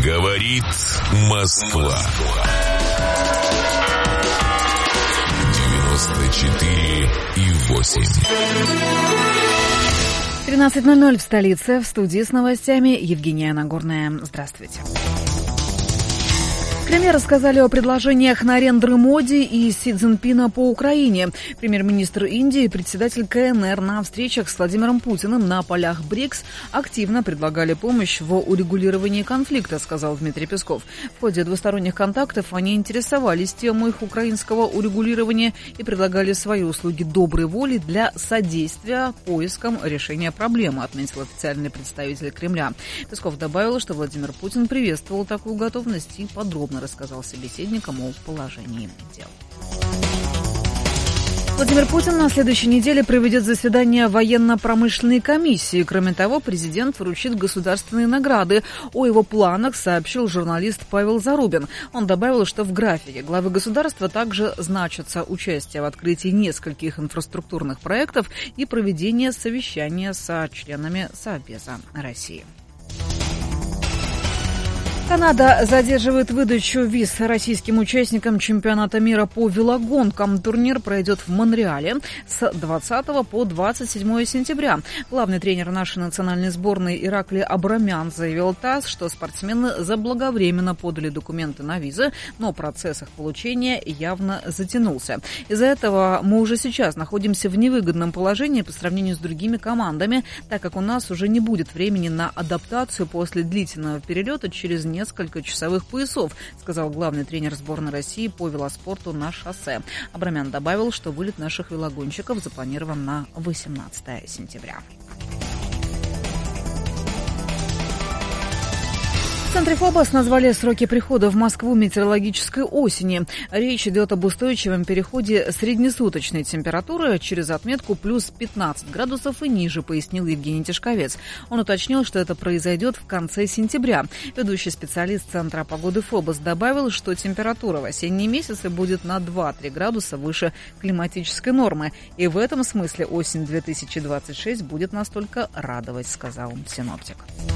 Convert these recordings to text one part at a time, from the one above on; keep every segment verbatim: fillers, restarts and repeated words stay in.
Говорит Москва. девяносто четыре и восемь. тринадцать ноль ноль в столице. В студии с новостями Евгения Нагорная. Здравствуйте. В Кремле рассказали о предложениях Нарендры Моди и Си Цзиньпина по Украине. Премьер-министр Индии и председатель ка эн эр на встречах с Владимиром Путиным на полях БРИКС активно предлагали помощь в урегулировании конфликта, сказал Дмитрий Песков. В ходе двусторонних контактов они интересовались темой их украинского урегулирования и предлагали свои услуги доброй воли для содействия поискам решения проблемы, отметил официальный представитель Кремля. Песков добавил, что Владимир Путин приветствовал такую готовность и подробно рассказал собеседникам о положении дел. Владимир Путин на следующей неделе проведет заседание военно-промышленной комиссии. Кроме того, президент вручит государственные награды. О его планах сообщил журналист Павел Зарубин. Он добавил, что в графике главы государства также значится участие в открытии нескольких инфраструктурных проектов и проведение совещания со членами Совбеза России. Канада задерживает выдачу виз российским участникам чемпионата мира по велогонкам. Турнир пройдет в Монреале с двадцатого по двадцать седьмое сентября. Главный тренер нашей национальной сборной Ираклий Абрамян заявил ТАСС, что спортсмены заблаговременно подали документы на визы, но процесс их получения явно затянулся. Из-за этого мы уже сейчас находимся в невыгодном положении по сравнению с другими командами, так как у нас уже не будет времени на адаптацию после длительного перелета через несколько несколько часовых поясов, сказал главный тренер сборной России по велоспорту на шоссе. Абрамян добавил, что вылет наших велогонщиков запланирован на восемнадцатое сентября. В центре ФОБОС назвали сроки прихода в Москву метеорологической осени. Речь идет об устойчивом переходе среднесуточной температуры через отметку плюс пятнадцать градусов и ниже, пояснил Евгений Тишковец. Он уточнил, что это произойдет в конце сентября. Ведущий специалист Центра погоды ФОБОС добавил, что температура в осенние месяцы будет на два-три градуса выше климатической нормы. И в этом смысле осень две тысячи двадцать шесть будет настолько радовать, сказал синоптик.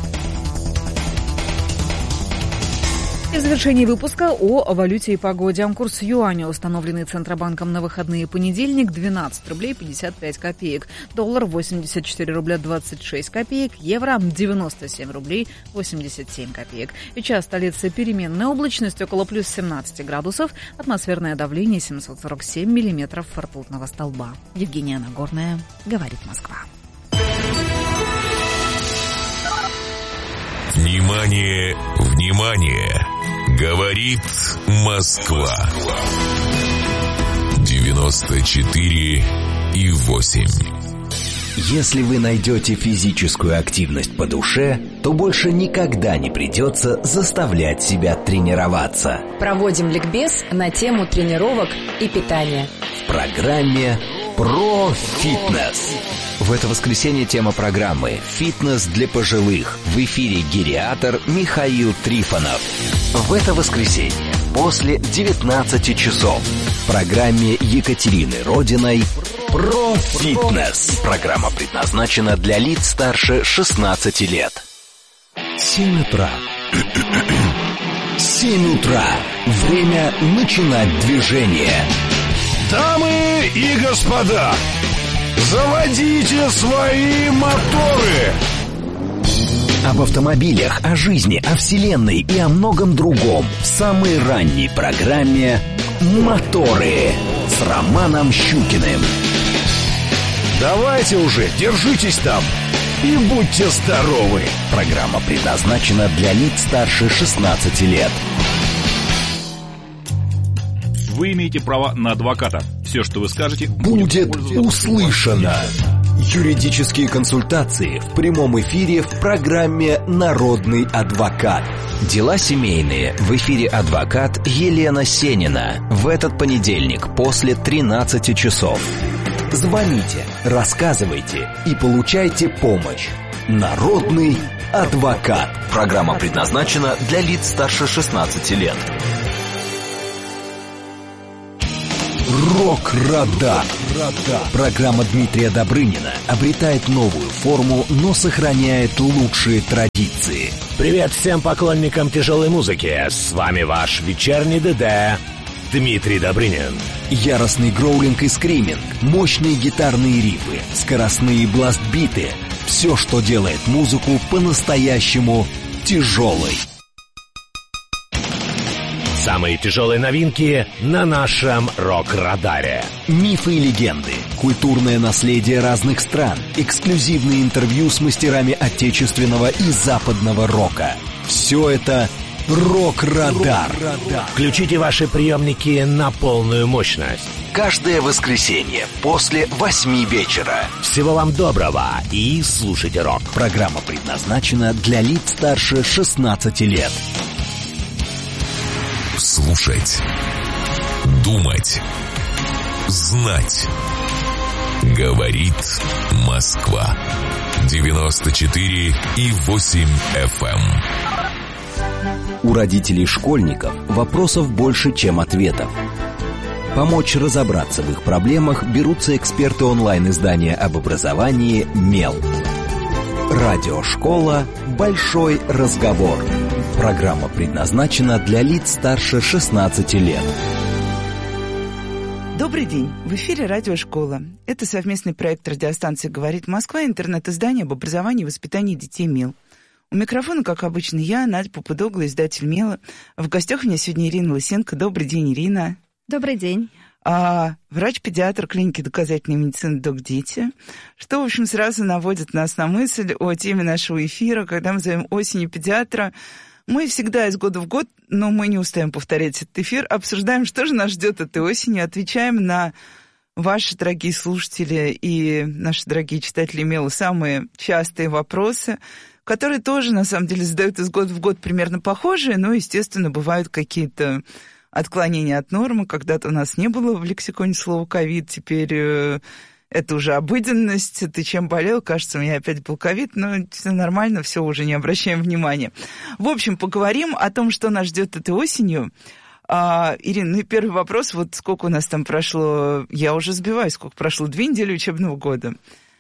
И в завершении выпуска о валюте и погоде. Курс юаня, установленный Центробанком на выходные понедельник, двенадцать рублей пятьдесят пять копеек. Доллар восемьдесят четыре рубля двадцать шесть копеек. Евро девяносто семь рублей восемьдесят семь копеек. Сейчас столица переменная облачность около плюс семнадцать градусов. Атмосферное давление семьсот сорок семь миллиметров ртутного столба. Евгения Нагорная, говорит Москва. Внимание, внимание! Говорит Москва. девяносто четыре и восемь. Если вы найдете физическую активность по душе, то больше никогда не придется заставлять себя тренироваться. Проводим ликбез на тему тренировок и питания. В программе «Про фитнес». В это воскресенье тема программы «Фитнес для пожилых». В эфире гериатр Михаил Трифонов. В это воскресенье после девятнадцати часов в программе Екатерины Родиной «Про фитнес». Программа предназначена для лиц старше шестнадцати лет. семь утра. семь утра. Время начинать движение. Дамы и господа, заводите свои моторы! Об автомобилях, о жизни, о вселенной и о многом другом в самой ранней программе «Моторы» с Романом Щукиным. Давайте уже, держитесь там и будьте здоровы! Программа предназначена для лиц старше шестнадцати лет. Вы имеете право на адвоката. Все, что вы скажете, будет, будет услышано. Юридические консультации в прямом эфире в программе «Народный адвокат». Дела семейные. В эфире адвокат Елена Сенина. В этот понедельник после тринадцати часов. Звоните, рассказывайте и получайте помощь. Народный адвокат. Программа предназначена для лиц старше шестнадцати лет. Рок-Радар. Программа Дмитрия Добрынина обретает новую форму, но сохраняет лучшие традиции. Привет всем поклонникам тяжелой музыки. С вами ваш вечерний ДД Дмитрий Добрынин. Яростный гроулинг и скриминг, мощные гитарные рифы, скоростные бласт-биты. Все, что делает музыку по-настоящему тяжелой. Самые тяжелые новинки на нашем Рок-Радаре. Мифы и легенды, культурное наследие разных стран, эксклюзивные интервью с мастерами отечественного и западного рока. Все это Рок-Радар. Включите ваши приемники на полную мощность. Каждое воскресенье после восьми вечера. Всего вам доброго и слушайте рок. Программа предназначена для лиц старше шестнадцати лет. Слушать, думать, знать. Говорит Москва. девяносто четыре и восемь эф эм. У родителей школьников вопросов больше, чем ответов. Помочь разобраться в их проблемах берутся эксперты онлайн-издания об образовании «Мел». Радиошкола «Большой разговор». Программа предназначена для лиц старше шестнадцати лет. Добрый день. В эфире «Радиошкола». Это совместный проект радиостанции «Говорит Москва» и интернет-издание об образовании и воспитании детей «Мел». У микрофона, как обычно, я, Надя Попудогла, издатель «Мела». В гостях у меня сегодня Ирина Лысенко. Добрый день, Ирина. Добрый день. А, врач-педиатр клиники доказательной медицины «Док-Дети», что, в общем, сразу наводит нас на мысль о теме нашего эфира, когда мы зовем осенью педиатра. Мы всегда из года в год, но мы не устаем повторять этот эфир, обсуждаем, что же нас ждет этой осенью, отвечаем на ваши, дорогие слушатели и наши дорогие читатели «Мела», самые частые вопросы, которые тоже, на самом деле, задают из года в год примерно похожие, но, естественно, бывают какие-то отклонения от нормы. Когда-то у нас не было в лексиконе слова «ковид», теперь э, это уже обыденность. Ты чем болел? Кажется, у меня опять был ковид, но все нормально, все, уже не обращаем внимания. В общем, поговорим о том, что нас ждет этой осенью. А, Ирина, ну и первый вопрос, вот сколько у нас там прошло, я уже сбиваюсь, сколько прошло, две недели учебного года.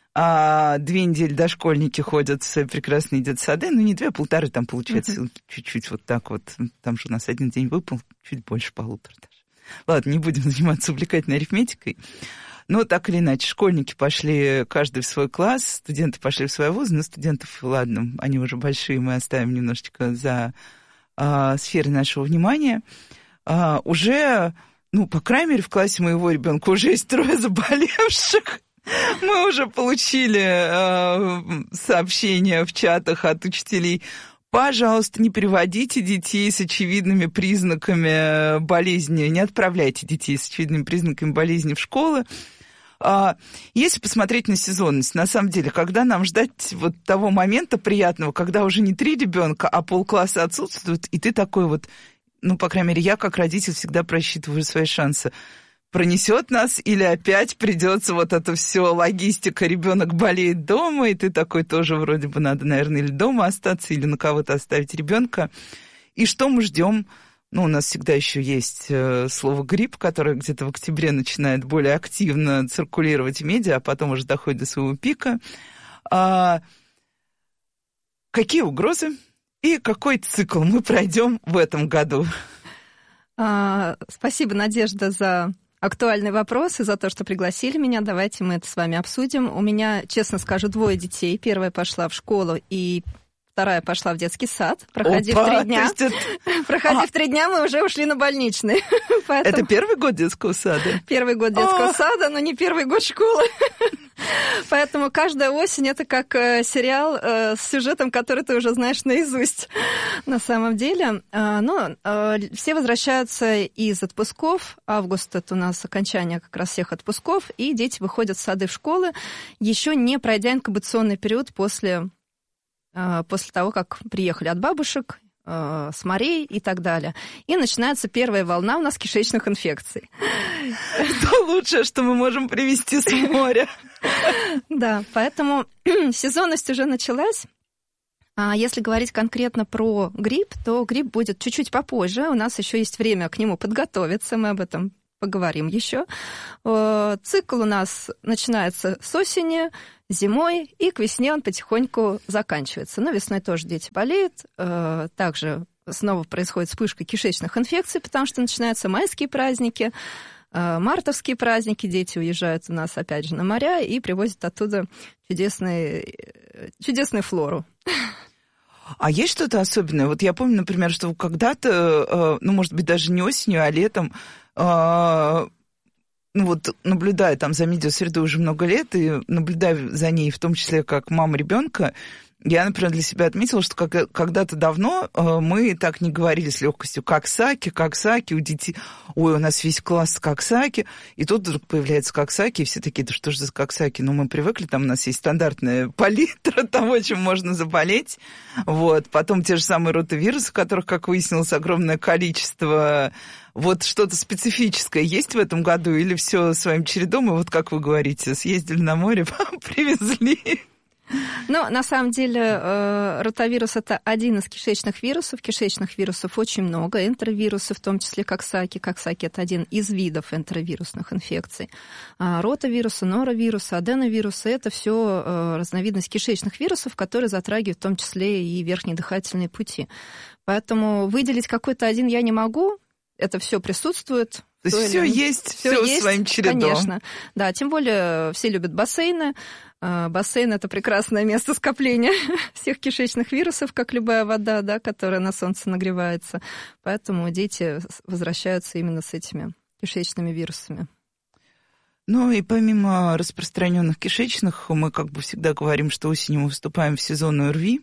А две недели дошкольники ходят в свои прекрасные детсады, ну не две, а полторы там получается, uh-huh. чуть-чуть вот так вот, там же у нас один день выпал, чуть больше полутора даже. Ладно, не будем заниматься увлекательной арифметикой, но так или иначе, школьники пошли каждый в свой класс, студенты пошли в свои вузы, но студентов, ладно, они уже большие, мы оставим немножечко за а, сферой нашего внимания. А, уже, ну, по крайней мере, в классе моего ребенка уже есть трое заболевших. Мы уже получили э, сообщения в чатах от учителей. Пожалуйста, не приводите детей с очевидными признаками болезни, не отправляйте детей с очевидными признаками болезни в школы. А, если посмотреть на сезонность, на самом деле, когда нам ждать вот того момента приятного, когда уже не три ребенка, а полкласса отсутствуют, и ты такой вот, ну, по крайней мере, я как родитель всегда просчитываю свои шансы. Пронесет нас или опять придется вот это все, логистика, ребенок болеет дома, и ты такой тоже вроде бы надо, наверное, или дома остаться, или на кого-то оставить ребенка. И что мы ждем? Ну, у нас всегда еще есть э, слово «грипп», которое где-то в октябре начинает более активно циркулировать в медиа, а потом уже доходит до своего пика. А, какие угрозы и какой цикл мы пройдем в этом году? А, спасибо, Надежда, за актуальный вопрос и за то, что пригласили меня. Давайте мы это с вами обсудим. У меня, честно скажу, двое детей. Первая пошла в школу, и вторая пошла в детский сад. Проходив Опа, три дня, это... проходив а. три дня, мы уже ушли на больничный. Поэтому... Это первый год детского сада? Первый год детского О! сада, но не первый год школы. Поэтому каждая осень это как э, сериал э, с сюжетом, который ты уже знаешь наизусть. На самом деле, э, ну, э, все возвращаются из отпусков. Август — это у нас окончание как раз всех отпусков, и дети выходят в сады, в школы, еще не пройдя инкубационный период после, э, после того, как приехали от бабушек, с морей и так далее. И начинается первая волна у нас кишечных инфекций. Это лучшее, что мы можем привезти с моря. Да, поэтому сезонность уже началась. А если говорить конкретно про грипп, то грипп будет чуть-чуть попозже. У нас еще есть время к нему подготовиться. Мы об этом поговорим еще. Цикл у нас начинается с осени, зимой, и к весне он потихоньку заканчивается. Но весной тоже дети болеют. Также снова происходит вспышка кишечных инфекций, потому что начинаются майские праздники, мартовские праздники. Дети уезжают у нас, опять же, на моря и привозят оттуда чудесные, чудесную флору. А есть что-то особенное? Вот я помню, например, что когда-то, ну, может быть, даже не осенью, а летом, ну, вот наблюдая там за медиасредой уже много лет и наблюдая за ней, в том числе как мама ребенка, я, например, для себя отметила, что когда-то давно мы так не говорили с легкостью «каксаки», «каксаки», у детей, ой, у нас весь класс «каксаки», и тут вдруг появляется «каксаки», и все такие, да что же за «каксаки», ну мы привыкли, там у нас есть стандартная палитра того, чем можно заболеть, вот, потом те же самые ротавирусы, которых, как выяснилось, огромное количество, вот что-то специфическое есть в этом году, или все своим чередом, и вот как вы говорите, съездили на море, привезли... Ну, на самом деле, ротавирус – это один из кишечных вирусов. Кишечных вирусов очень много. Энтеровирусы, в том числе коксаки. Коксаки – это один из видов энтеровирусных инфекций. Ротавирусы, норовирусы, аденовирусы – это все разновидность кишечных вирусов, которые затрагивают в том числе и верхние дыхательные пути. Поэтому выделить какой-то один я не могу. Это все присутствует. То есть все есть, все своим чередом. Конечно. Да, тем более все любят бассейны. Бассейн – это прекрасное место скопления всех кишечных вирусов, как любая вода, да, которая на солнце нагревается. Поэтому дети возвращаются именно с этими кишечными вирусами. Ну и помимо распространенных кишечных, мы как бы всегда говорим, что осенью мы вступаем в сезон ОРВИ.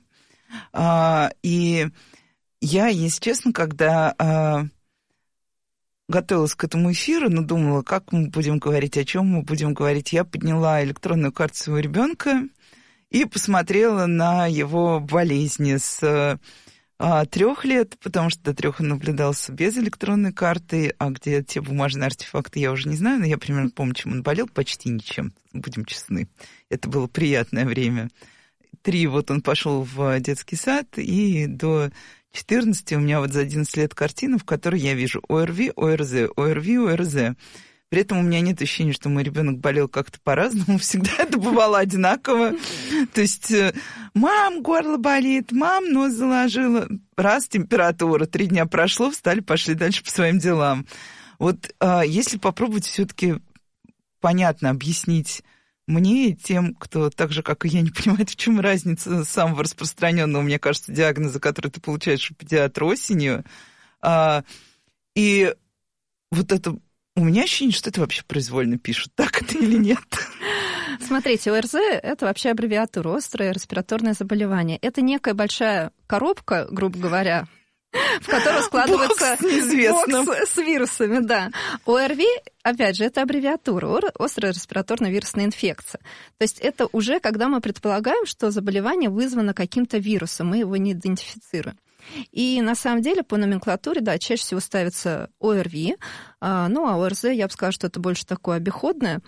И я, если честно, когда... готовилась к этому эфиру, но думала, как мы будем говорить, о чем мы будем говорить. Я подняла электронную карту своего ребенка и посмотрела на его болезни с а, трех лет, потому что до трех он наблюдался без электронной карты, а где те бумажные артефакты, я уже не знаю, но я примерно помню, чем он болел, почти ничем, будем честны. Это было приятное время. Три, вот он пошел в детский сад, и до... четырнадцати у меня вот за одиннадцать лет картина, в которой я вижу ОРВИ, ОРЗ, ОРВИ, ОРЗ. При этом у меня нет ощущения, что мой ребенок болел как-то по-разному, всегда это бывало одинаково. То есть, мам, горло болит, мам, нос заложила. Раз, температура, три дня прошло, встали, пошли дальше по своим делам. Вот если попробовать все-таки понятно объяснить мне и тем, кто так же, как и я, не понимает, в чем разница самого распространенного, мне кажется, диагноза, который ты получаешь у педиатра осенью. А, и вот это... У меня ощущение, что это вообще произвольно пишут, так это или нет? Смотрите, ОРЗ – это вообще аббревиатура, острое респираторное заболевание. Это некая большая коробка, грубо говоря, в которой складывается бокс с вирусами, да. ОРВИ, опять же, это аббревиатура, острая респираторная вирусная инфекция. То есть это уже когда мы предполагаем, что заболевание вызвано каким-то вирусом, мы его не идентифицируем. И на самом деле по номенклатуре, да, чаще всего ставится ОРВИ, ну а ОРЗ, я бы сказала, что это больше такое обиходное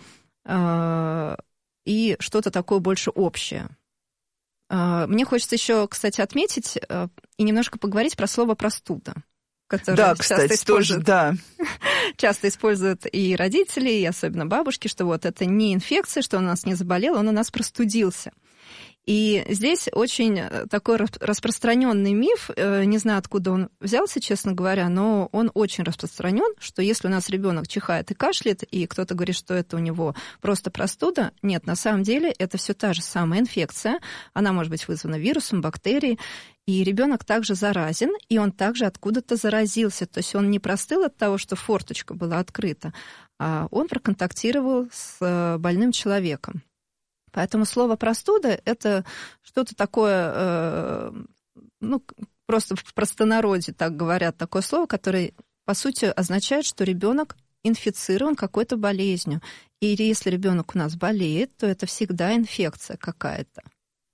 и что-то такое больше общее. Мне хочется еще, кстати, отметить и немножко поговорить про слово «простуда», которое да, часто кстати, используют, тоже, да. часто используют и родители, и особенно бабушки, что вот это не инфекция, что он у нас не заболел, он у нас простудился. И здесь очень такой распространенный миф, не знаю, откуда он взялся, честно говоря, но он очень распространен, что если у нас ребенок чихает и кашляет, и кто-то говорит, что это у него просто простуда, нет, на самом деле это все та же самая инфекция, она может быть вызвана вирусом, бактерией, и ребенок также заразен, и он также откуда-то заразился, то есть он не простыл от того, что форточка была открыта, а он проконтактировал с больным человеком. Поэтому слово «простуда» — это что-то такое, ну, просто в простонародье так говорят, такое слово, которое, по сути, означает, что ребенок инфицирован какой-то болезнью. И если ребенок у нас болеет, то это всегда инфекция какая-то.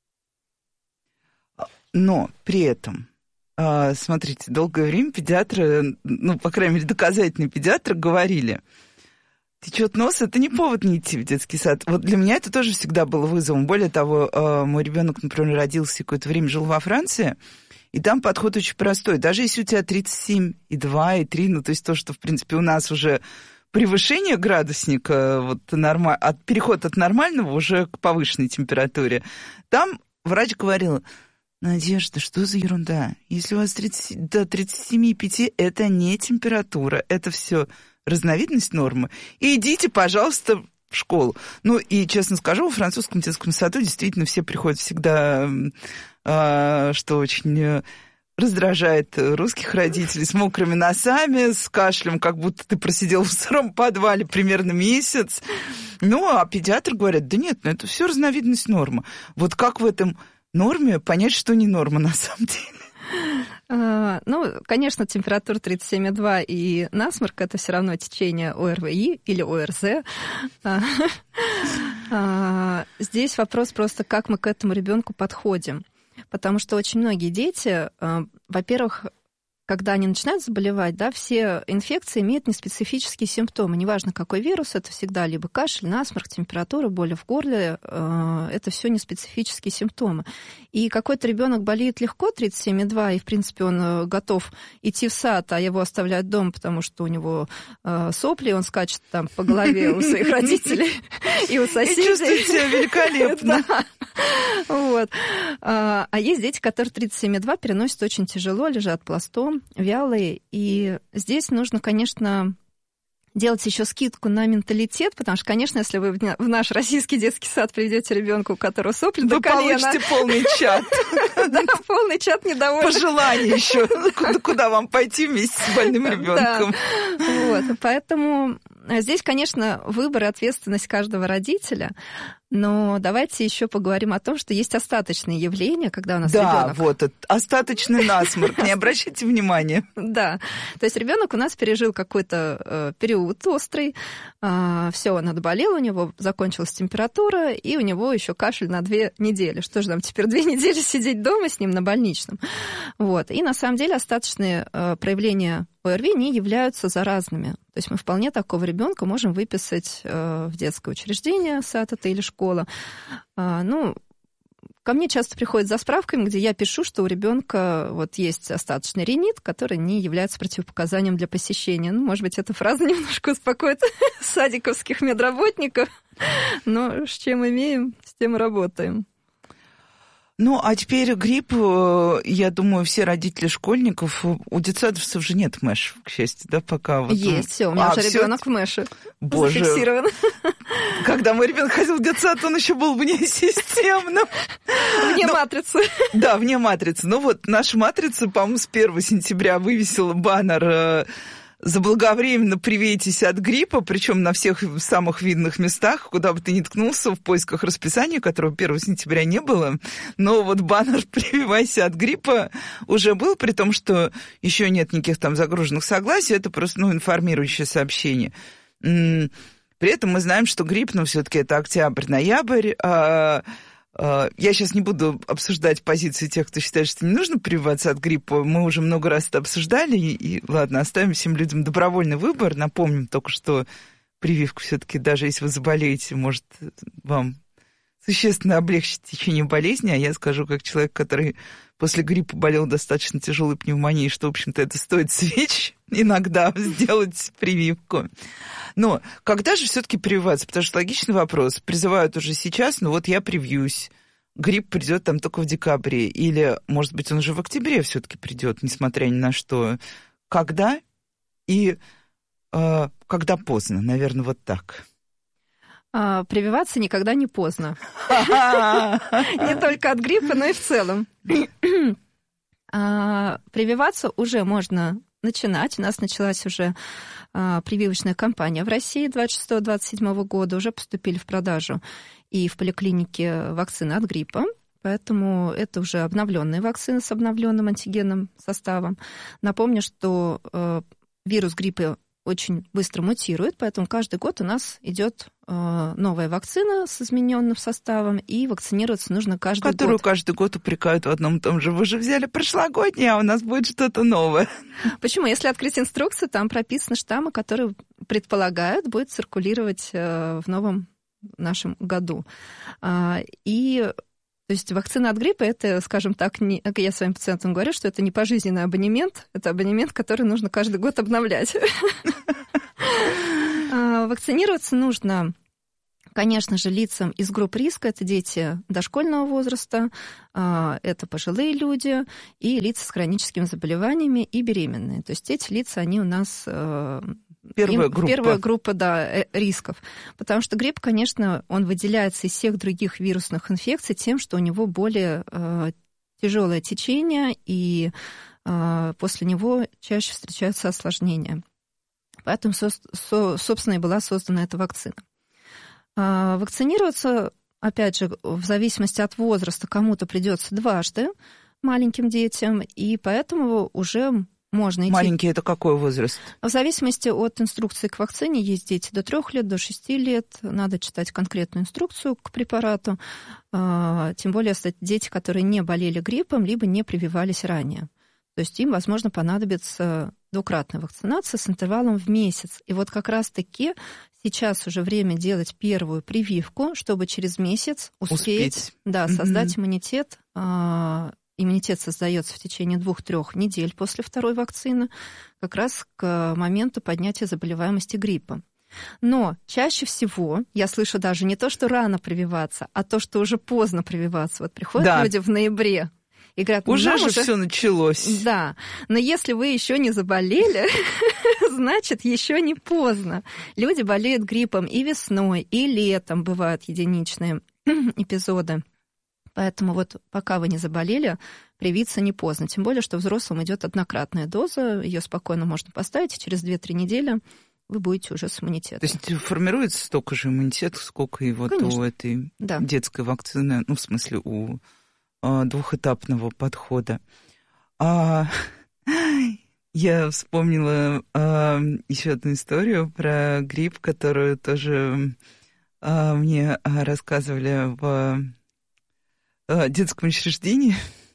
Но при этом, смотрите, долгое время педиатры, ну, по крайней мере, доказательные педиатры говорили: течет нос — это не повод не идти в детский сад. Вот для меня это тоже всегда было вызовом. Более того, мой ребенок, например, родился и какое-то время жил во Франции, и там подход очень простой. Даже если у тебя тридцать семь и два, и три, ну, то есть то, что, в принципе, у нас уже превышение градусника, вот, норма... от, переход от нормального уже к повышенной температуре, там врач говорил: Надежда, что за ерунда? Если у вас тридцать, до тридцати семи и пяти, это не температура, это все разновидность нормы. И идите, пожалуйста, в школу. Ну, и, честно скажу, в французском детском саду действительно все приходят всегда, э, что очень раздражает русских родителей, с мокрыми носами, с кашлем, как будто ты просидел в сыром подвале примерно месяц. Ну, а педиатры говорят: да нет, ну это все разновидность нормы. Вот как в этом норме понять, что не норма на самом деле? Uh, ну, конечно, температура тридцать семь и два и насморк — это все равно течение ОРВИ или ОРЗ. Uh, uh, здесь вопрос просто, как мы к этому ребенку подходим. Потому что очень многие дети, uh, во-первых, когда они начинают заболевать, да, все инфекции имеют неспецифические симптомы. Неважно, какой вирус, это всегда либо кашель, насморк, температура, боли в горле. Э, это все неспецифические симптомы. И какой-то ребенок болеет легко, тридцать семь и два, и, в принципе, он готов идти в сад, а его оставляют дома, потому что у него э, сопли, он скачет там по голове у своих родителей и у соседей. И чувствует себя великолепно. Вот. А есть дети, которые тридцать семь и два переносят очень тяжело, лежат пластом, вялые. И здесь нужно, конечно, делать еще скидку на менталитет, потому что, конечно, если вы в наш российский детский сад приведете ребенка, у которого сопли до колена... Вы получите полный чат. Да, полный чат недовольных. Пожелания еще, куда вам пойти вместе с больным ребенком. Вот, поэтому здесь, конечно, выбор и ответственность каждого родителя. Но давайте еще поговорим о том, что есть остаточные явления, когда у нас да, ребенок. Да, вот остаточный насморк. Не обращайте внимания. Да, то есть ребенок у нас пережил какой-то э, период острый, э, все, он отболел, у него закончилась температура, и у него еще кашель на две недели. Что же нам теперь две недели сидеть дома с ним на больничном? Вот. И на самом деле остаточные э, проявления ОРВИ не являются заразными. То есть мы вполне такого ребенка можем выписать э, в детское учреждение, сад это или школа. А, ну, ко мне часто приходят за справками, где я пишу, что у ребенка вот есть остаточный ринит, который не является противопоказанием для посещения. Ну, может быть, эта фраза немножко успокоит садиковских медработников, но с чем имеем, с тем и работаем. Ну, а теперь грипп, я думаю, все родители школьников, у детсадовцев же нет мэш, к счастью, да, пока вот... Есть, все, у меня а, уже всё... ребенок в мэше. Боже. Зафиксирован. Когда мой ребенок ходил в детсад, он еще был вне системным. Вне Но... матрицы. Да, вне матрицы. Ну вот, наша матрица, по-моему, с первого сентября вывесила баннер «Заблаговременно привейтесь от гриппа», причем на всех самых видных местах, куда бы ты ни ткнулся в поисках расписания, которого первого сентября не было. Но вот баннер «Прививайся от гриппа» уже был, при том, что еще нет никаких там загруженных согласий, это просто, ну, информирующее сообщение. При этом мы знаем, что грипп, ну, все-таки это октябрь-ноябрь, а... Я сейчас не буду обсуждать позиции тех, кто считает, что не нужно прививаться от гриппа. Мы уже много раз это обсуждали. И, ладно, оставим всем людям добровольный выбор. Напомним только, что прививка все-таки, даже если вы заболеете, может вам существенно облегчить течение болезни. А я скажу, как человек, который после гриппа болел достаточно тяжелой пневмонией, что, в общем-то, это стоит свеч иногда сделать прививку. Но когда же все-таки прививаться? Потому что логичный вопрос. Призывают уже сейчас, ну вот я привьюсь. Грипп придет там только в декабре. Или, может быть, он уже в октябре все-таки придет, несмотря ни на что. Когда и э, когда поздно? Наверное, вот так. А, прививаться никогда не поздно. Не только от гриппа, но и в целом. Прививаться уже можно начинать. У нас началась уже прививочная кампания в России двадцать шестого — двадцать седьмого года. Уже поступили в продажу и в поликлинике вакцины от гриппа. Поэтому это уже обновленные вакцины с обновленным антигенным составом. Напомню, что вирус гриппа очень быстро мутирует, поэтому каждый год у нас идет э, новая вакцина с измененным составом, и вакцинироваться нужно каждый Которую год. Которую каждый год упрекают в одном и том же. Вы же взяли прошлогоднее, а у нас будет что-то новое. Почему? Если открыть инструкцию, там прописаны штаммы, которые предполагают, будет циркулировать э, в новом нашем году. А, и... То есть вакцина от гриппа, это, скажем так, не, я своим пациентам говорю, что это не пожизненный абонемент, это абонемент, который нужно каждый год обновлять. Вакцинироваться нужно, конечно же, лицам из групп риска. Это дети дошкольного возраста, это пожилые люди и лица с хроническими заболеваниями и беременные. То есть эти лица, они у нас... Первая группа. Первая группа, да, рисков. Потому что грипп, конечно, он выделяется из всех других вирусных инфекций тем, что у него более э, тяжелое течение, и э, после него чаще встречаются осложнения. Поэтому, со, со, собственно, и была создана эта вакцина. Э, вакцинироваться, опять же, в зависимости от возраста, кому-то придется дважды маленьким детям, и поэтому уже... Можно идти. Маленький — это какой возраст? В зависимости от инструкции к вакцине есть дети до трех лет, до шести лет. Надо читать конкретную инструкцию к препарату. Тем более, кстати, дети, которые не болели гриппом, либо не прививались ранее. То есть им, возможно, понадобится двукратная вакцинация с интервалом в месяц. И вот как раз-таки сейчас уже время делать первую прививку, чтобы через месяц успеть, успеть. Да, создать mm-hmm. иммунитет. Иммунитет создается в течение двух-трех недель после второй вакцины, как раз к моменту поднятия заболеваемости гриппом. Но чаще всего, я слышу даже не то, что рано прививаться, а то, что уже поздно прививаться. Вот приходят да. люди в ноябре и говорят, уже же уже... все началось. Да, но если вы еще не заболели, значит, еще не поздно. Люди болеют гриппом и весной, и летом бывают единичные эпизоды. Поэтому вот пока вы не заболели, привиться не поздно. Тем более, что взрослым идет однократная доза, ее спокойно можно поставить, и через две-три недели вы будете уже с иммунитетом. То есть формируется столько же иммунитет, сколько и вот Конечно. у этой да. детской вакцины, ну, в смысле, у а, двухэтапного подхода. А, я вспомнила а, еще одну историю про грипп, которую тоже а, мне рассказывали в детском учреждении,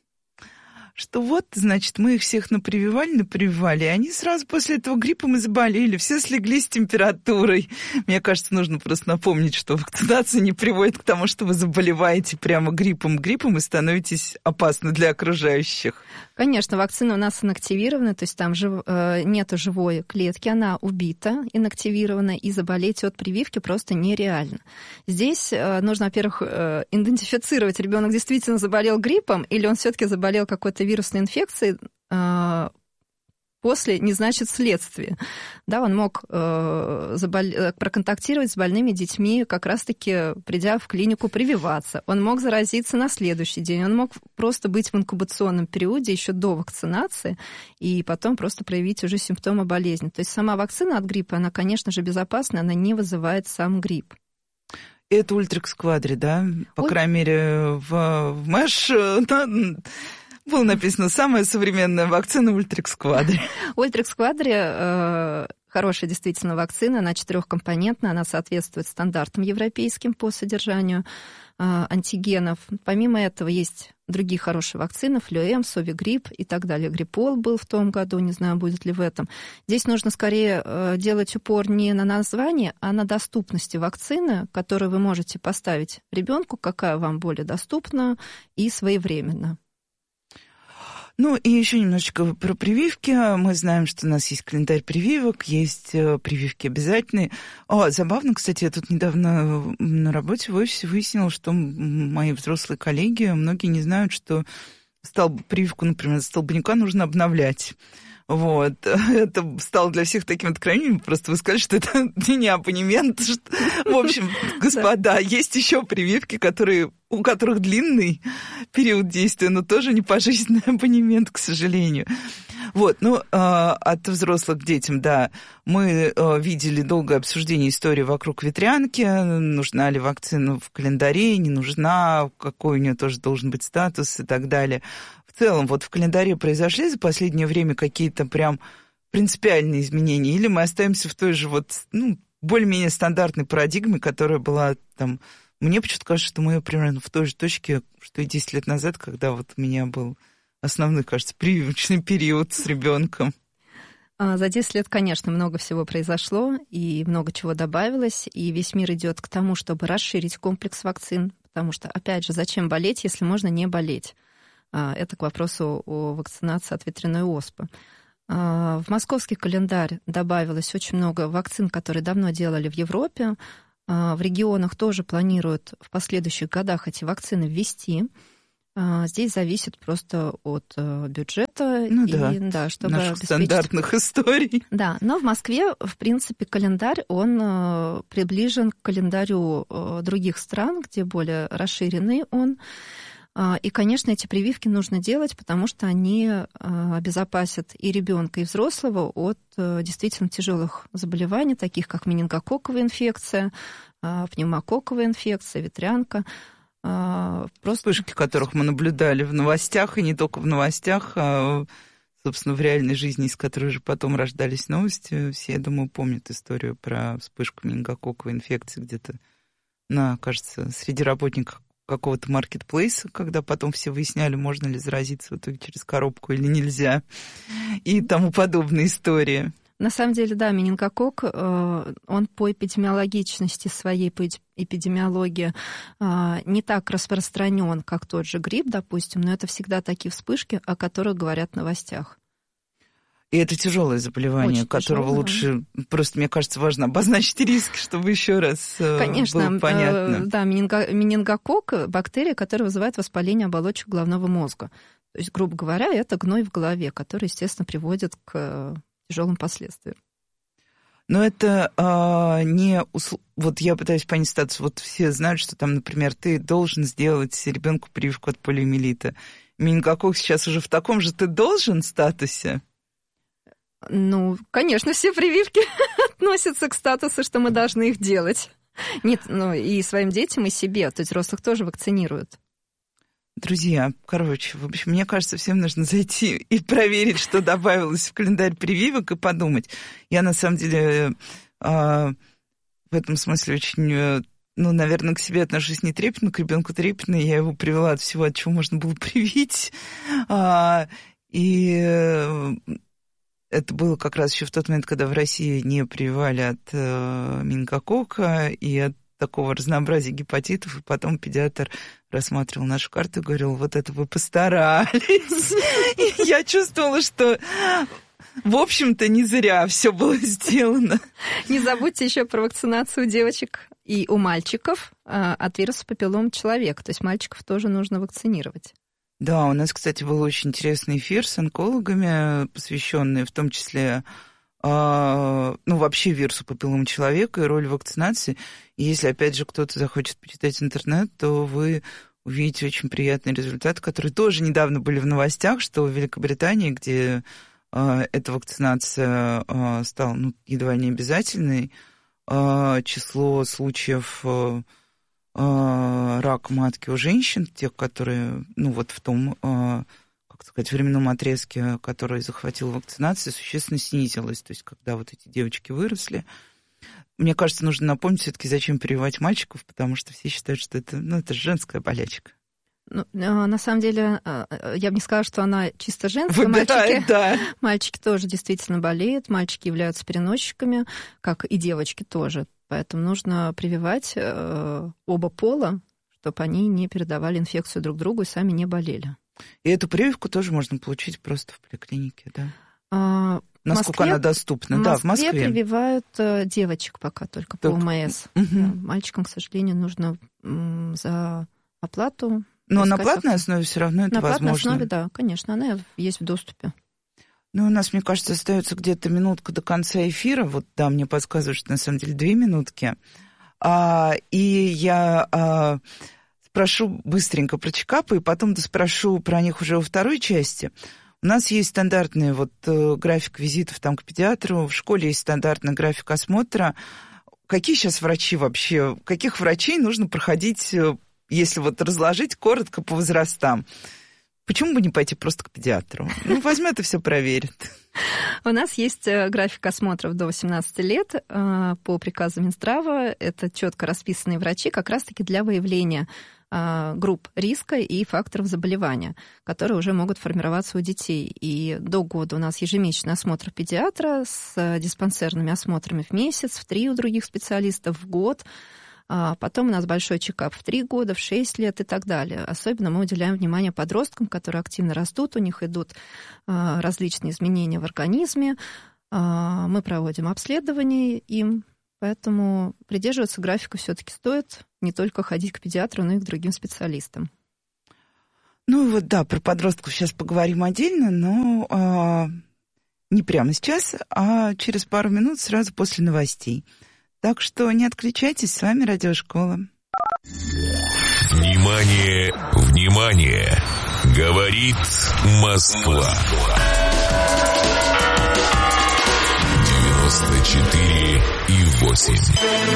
что вот, значит, мы их всех напрививали, напрививали, и они сразу после этого гриппом и заболели, все слегли с температурой. Мне кажется, нужно просто напомнить, что вакцинация не приводит к тому, что вы заболеваете прямо гриппом, гриппом и становитесь опасны для окружающих. Конечно, вакцина у нас инактивирована, то есть там жив... нету живой клетки, она убита, инактивирована, и заболеть от прививки просто нереально. Здесь нужно, во-первых, идентифицировать, ребенок действительно заболел гриппом или он все-таки заболел какой-то вирусной инфекцией, после не значит следствие. Да, он мог э, забол... проконтактировать с больными детьми, как раз-таки придя в клинику прививаться. Он мог заразиться на следующий день. Он мог просто быть в инкубационном периоде еще до вакцинации и потом просто проявить уже симптомы болезни. То есть сама вакцина от гриппа, она, конечно же, безопасна, она не вызывает сам грипп. Это Ультрекс Квадри, да? По Уль... крайней мере, в, в МЭШ... Было написано «Самая современная вакцина Ультрекс Квадри». Ультрекс Квадри э, хорошая действительно вакцина, она четырехкомпонентная, она соответствует стандартам европейским по содержанию э, антигенов. Помимо этого есть другие хорошие вакцины, Флюэм, Совигрипп и так далее. Гриппол был в том году, не знаю, будет ли в этом. Здесь нужно скорее э, делать упор не на название, а на доступности вакцины, которую вы можете поставить ребенку, какая вам более доступна и своевременно. Ну, и еще немножечко про прививки. Мы знаем, что у нас есть календарь прививок, есть прививки обязательные. О, забавно, кстати, я тут недавно на работе в офисе выяснила, что мои взрослые коллеги, многие не знают, что столб, прививку, например, столбняка нужно обновлять. Вот. Это стало для всех таким откровением. Просто вы сказали, что это не абонемент. В общем, господа, есть еще прививки, которые, у которых длинный период действия, но тоже не пожизненный абонемент, к сожалению. Вот, ну, от взрослых к детям, да, мы видели долгое обсуждение истории вокруг ветрянки, нужна ли вакцина в календаре, не нужна, какой у нее тоже должен быть статус и так далее. В целом, вот в календаре произошли за последнее время какие-то прям принципиальные изменения, или мы остаемся в той же вот, ну, более-менее стандартной парадигме, которая была там... Мне почему-то кажется, что мы примерно в той же точке, что и десять лет назад, когда вот у меня был основной, кажется, прививочный период с ребенком. За десять лет, конечно, много всего произошло, и много чего добавилось, и весь мир идет к тому, чтобы расширить комплекс вакцин, потому что, опять же, зачем болеть, если можно не болеть? Это к вопросу о вакцинации от ветряной оспы. В московский календарь добавилось очень много вакцин, которые давно делали в Европе. В регионах тоже планируют в последующих годах эти вакцины ввести. Здесь зависит просто от бюджета. Ну и, да, да, чтобы наших обеспечить... стандартных историй. Да, но в Москве, в принципе, календарь, он приближен к календарю других стран, где более расширенный он. И, конечно, эти прививки нужно делать, потому что они обезопасят и ребенка, и взрослого от действительно тяжелых заболеваний, таких как менингококковая инфекция, пневмококковая инфекция, ветрянка. Просто... Вспышки, которых мы наблюдали в новостях, и не только в новостях, а, собственно, в реальной жизни, из которой же потом рождались новости. Все, я думаю, помнят историю про вспышку менингококковой инфекции где-то, на, кажется, среди работников какого-то маркетплейса, когда потом все выясняли, можно ли заразиться в итоге через коробку или нельзя, и тому подобные истории. На самом деле, да, менингококк, он по эпидемиологичности своей, по эпидемиологии не так распространен, как тот же грипп, допустим, но это всегда такие вспышки, о которых говорят в новостях. И это тяжелое заболевание, очень которого тяжелое. Лучше, просто, мне кажется, важно обозначить риски, чтобы еще раз Конечно, было понятно. Да, менингококк – бактерия, которая вызывает воспаление оболочек головного мозга. То есть, грубо говоря, это гной в голове, который, естественно, приводит к тяжелым последствиям. Но это а, не... Вот я пытаюсь понять ситуацию. Вот все знают, что там, например, ты должен сделать ребенку прививку от полиомиелита. Менингококк сейчас уже в таком же «ты должен» статусе? Ну, конечно, все прививки относятся к статусу, что мы должны их делать. Нет, ну и своим детям, и себе. То есть взрослых тоже вакцинируют. Друзья, короче, в общем, мне кажется, всем нужно зайти и проверить, что добавилось в календарь прививок, и подумать. Я, на самом деле, в этом смысле очень, ну, наверное, к себе отношусь не трепетно, к ребенку трепетно. Я его привела от всего, от чего можно было привить. И... Это было как раз еще в тот момент, когда в России не прививали от э, менингококка и от такого разнообразия гепатитов. И потом педиатр рассматривал нашу карту и говорил, вот это вы постарались. И я чувствовала, что, в общем-то, не зря все было сделано. Не забудьте еще про вакцинацию девочек и у мальчиков от вируса папиллома человека. То есть мальчиков тоже нужно вакцинировать. Да, у нас, кстати, был очень интересный эфир с онкологами, посвященный в том числе, э, ну, вообще вирусу папиллома человека и роли вакцинации. И если, опять же, кто-то захочет почитать интернет, то вы увидите очень приятные результаты, которые тоже недавно были в новостях, что в Великобритании, где э, эта вакцинация э, стала ну, едва не обязательной, э, число случаев... Э, рак матки у женщин, тех, которые, ну вот в том, как сказать, временном отрезке, который захватил вакцинация, существенно снизилась. То есть, когда вот эти девочки выросли, мне кажется, нужно напомнить все-таки, зачем прививать мальчиков, потому что все считают, что это, ну, это женская болячка. Ну, на самом деле, я бы не сказала, что она чисто женская. Мальчики, да. Мальчики тоже действительно болеют, мальчики являются переносчиками, как и девочки тоже. Поэтому нужно прививать э, оба пола, чтобы они не передавали инфекцию друг другу и сами не болели. И эту прививку тоже можно получить просто в поликлинике, да? А, Насколько Москве, она доступна? В да, в Москве. прививают э, девочек пока только, только по ОМС. Угу. Да, мальчикам, к сожалению, нужно м, за оплату. Но на платной основе все равно это на возможно. На платной основе, да, конечно, она есть в доступе. Ну, у нас, мне кажется, остается где-то минутка до конца эфира. Вот, да, мне подсказывают, что на самом деле две минутки. А, и я а, спрошу быстренько про чекапы, и потом спрошу про них уже во второй части. У нас есть стандартный вот график визитов там к педиатру, в школе есть стандартный график осмотра. Какие сейчас врачи вообще, каких врачей нужно проходить, если вот разложить коротко по возрастам? Почему бы не пойти просто к педиатру? Ну, возьмет и все проверит. У нас есть график осмотров до восемнадцати лет по приказу Минздрава. Это четко расписанные врачи как раз-таки для выявления групп риска и факторов заболевания, которые уже могут формироваться у детей. И до года у нас ежемесячный осмотр педиатра с диспансерными осмотрами в месяц, в три у других специалистов в год. А потом у нас большой чекап в три года, в шесть лет и так далее. Особенно мы уделяем внимание подросткам, которые активно растут, у них идут различные изменения в организме. Мы проводим обследование им, поэтому придерживаться графика все-таки стоит, не только ходить к педиатру, но и к другим специалистам. Ну вот да, про подростков сейчас поговорим отдельно, но а, не прямо сейчас, а через пару минут сразу после новостей. Так что не отключайтесь, с вами Радиошкола. Внимание, внимание! Говорит Москва. девяносто четыре и восемь.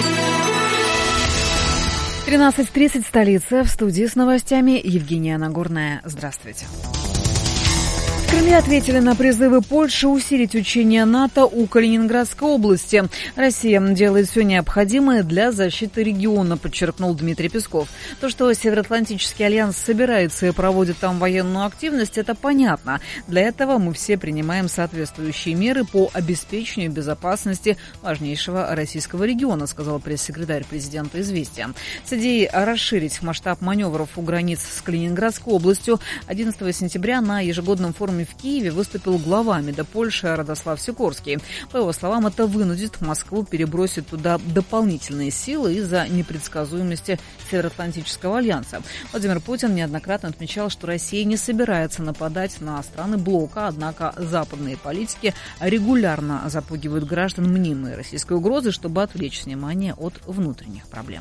тринадцать тридцать, столица. В студии с новостями Евгения Нагорная. Здравствуйте. В Кремле ответили на призывы Польши усилить учения НАТО у Калининградской области. Россия делает все необходимое для защиты региона, подчеркнул Дмитрий Песков. То, что Североатлантический альянс собирается и проводит там военную активность, это понятно. Для этого мы все принимаем соответствующие меры по обеспечению безопасности важнейшего российского региона, сказал пресс-секретарь президента «Известия». С идеей расширить масштаб маневров у границ с Калининградской областью одиннадцатого сентября на ежегодном форуме в Киеве выступил глава МИДа Польши Радослав Сикорский. По его словам, это вынудит Москву перебросить туда дополнительные силы из-за непредсказуемости Североатлантического альянса. Владимир Путин неоднократно отмечал, что Россия не собирается нападать на страны блока, однако западные политики регулярно запугивают граждан мнимой российской угрозы, чтобы отвлечь внимание от внутренних проблем.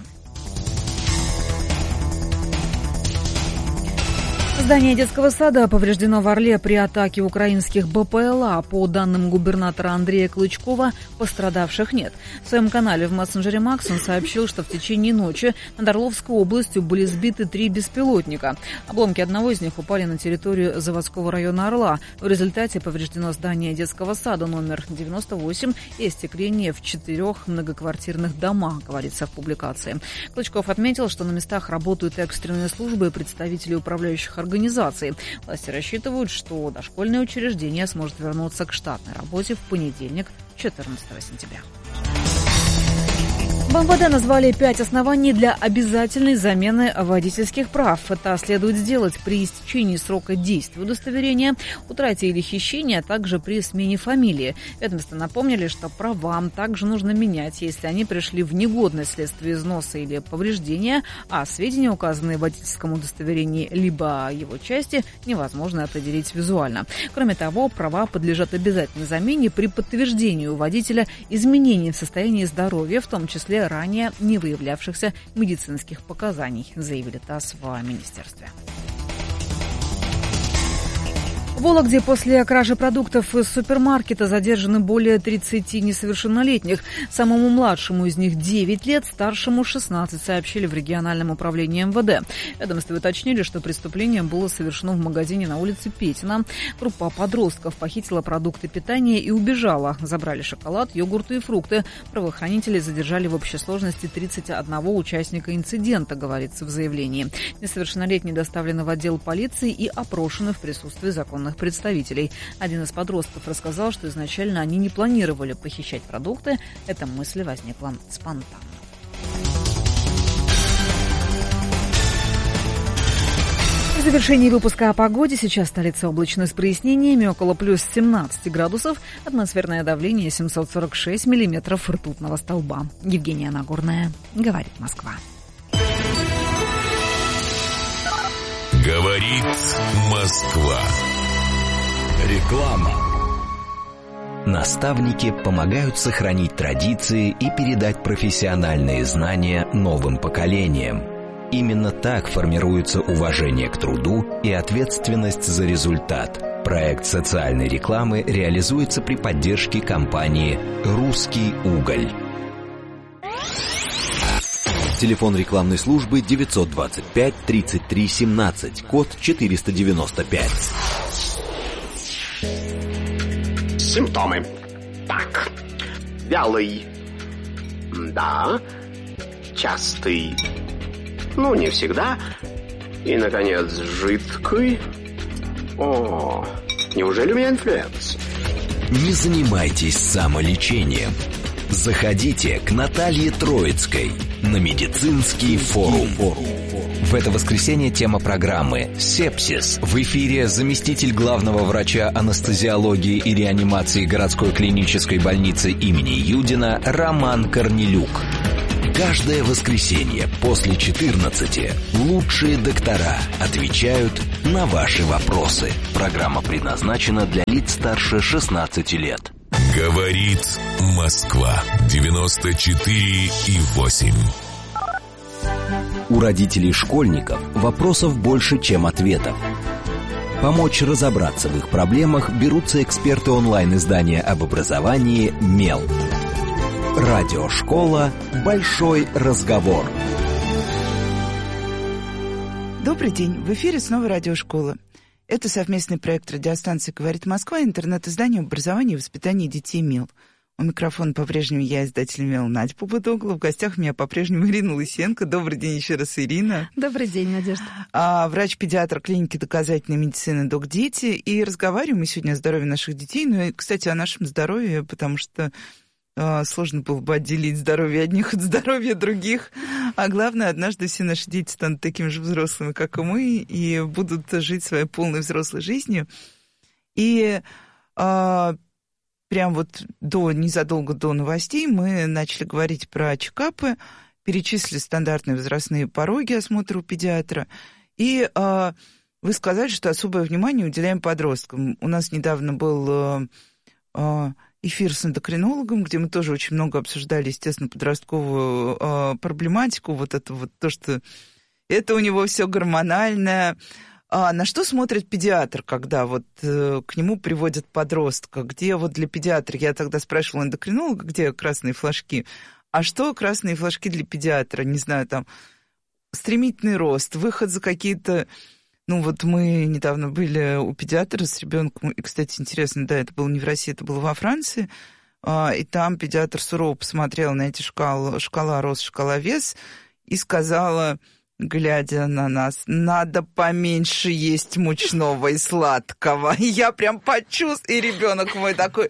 Здание детского сада повреждено в Орле при атаке украинских БПЛА. По данным губернатора Андрея Клычкова, пострадавших нет. В своем канале в мессенджере Макс он сообщил, что в течение ночи над Орловской областью были сбиты три беспилотника. Обломки одного из них упали на территорию заводского района Орла. В результате повреждено здание детского сада номер девяносто восемь и остекление в четырех многоквартирных домах, говорится в публикации. Клычков отметил, что на местах работают экстренные службы и представители управляющих организаций. Организации. Власти рассчитывают, что дошкольное учреждение сможет вернуться к штатной работе в понедельник, четырнадцатого сентября. В эм вэ дэ назвали пять оснований для обязательной замены водительских прав. Это следует сделать при истечении срока действия удостоверения, утрате или хищении, а также при смене фамилии. Ведомства напомнили, что права также нужно менять, если они пришли в негодность вследствие износа или повреждения, а сведения, указанные в водительском удостоверении, либо его части, невозможно определить визуально. Кроме того, права подлежат обязательной замене при подтверждении у водителя изменений в состоянии здоровья, в том числе ранее не выявлявшихся медицинских показаний, заявили ТАСС в министерстве. В Вологде после кражи продуктов из супермаркета задержаны более тридцати несовершеннолетних. Самому младшему из них девять лет, старшему шестнадцать, сообщили в региональном управлении эм вэ дэ. Ведомства уточнили, что преступление было совершено в магазине на улице Петина. Группа подростков похитила продукты питания и убежала. Забрали шоколад, йогурты и фрукты. Правоохранители задержали в общей сложности тридцать одного участника инцидента, говорится в заявлении. Несовершеннолетние доставлены в отдел полиции и опрошены в присутствии законных представителей. Один из подростков рассказал, что изначально они не планировали похищать продукты. Эта мысль возникла спонтанно. В завершении выпуска о погоде. Сейчас столица облачно с прояснениями, около плюс семнадцати градусов. Атмосферное давление семьсот сорок шесть миллиметров ртутного столба. Евгения Нагорная, говорит Москва. Говорит Москва. Реклама. Наставники помогают сохранить традиции и передать профессиональные знания новым поколениям. Именно так формируется уважение к труду и ответственность за результат. Проект социальной рекламы реализуется при поддержке компании «Русский уголь». Телефон рекламной службы девятьсот двадцать пять тридцать три семнадцать, код четыреста девяносто пять. Симптомы. Так. Вялый. Да. Частый. Ну, не всегда. И, наконец, жидкий. О, неужели у меня инфлюенс? Не занимайтесь самолечением. Заходите к Наталье Троицкой. на медицинский форум. В это воскресенье тема программы «Сепсис». В эфире заместитель главного врача анестезиологии и реанимации городской клинической больницы имени Юдина Роман Корнелюк. Каждое воскресенье после четырнадцати лучшие доктора отвечают на ваши вопросы. Программа предназначена для лиц старше шестнадцати лет. Говорит Москва. девяносто четыре и восемь. У родителей школьников вопросов больше, чем ответов. Помочь разобраться в их проблемах берутся эксперты онлайн-издания об образовании «Мел». Радиошкола «Большой разговор». Добрый день. В эфире снова радиошкола. Это совместный проект радиостанции «Говорит Москва» и интернет-издание об образовании и воспитании детей «Мел». У микрофона по-прежнему я, издатель «Мел» Надя Попудогла. В гостях у меня по-прежнему Ирина Лысенко. Добрый день еще раз, Ирина. Добрый день, Надежда. А, врач-педиатр клиники доказательной медицины «Док-Дети». И разговариваем мы сегодня о здоровье наших детей. Ну и, кстати, о нашем здоровье, потому что а, сложно было бы отделить здоровье одних от здоровья других. А главное, однажды все наши дети станут такими же взрослыми, как и мы, и будут жить своей полной взрослой жизнью. И а, прям вот до, незадолго до новостей мы начали говорить про чекапы, перечислили стандартные возрастные пороги осмотра у педиатра. И а, вы сказали, что особое внимание уделяем подросткам. У нас недавно был а, а, эфир с эндокринологом, где мы тоже очень много обсуждали, естественно, подростковую а, проблематику. Вот это вот то, что это у него все гормональное. А на что смотрит педиатр, когда вот э, к нему приводят подростка? Где вот для педиатра, я тогда спрашивала эндокринолога, где красные флажки, а что красные флажки для педиатра? Не знаю, там стремительный рост, выход за какие-то... Ну вот мы недавно были у педиатра с ребенком, и, кстати, интересно, да, это было не в России, это было во Франции, а, и там педиатр сурово посмотрел на эти шкалы, шкала рост, шкала вес, и сказала, глядя на нас, надо поменьше есть мучного и сладкого. И я прям почувствовала, и ребенок мой такой...